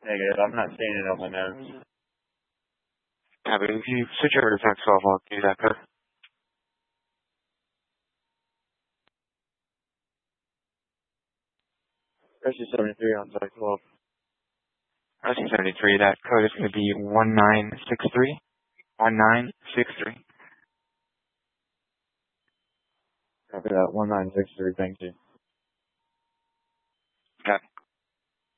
Negative. I'm not seeing it on my notes. Copy. If you switch over to Tax 12, I'll give you that code. Rescue 73 on Tax 12. Rescue 73, that code is going to be 1963. 1963. Copy that. 1963. Thank you.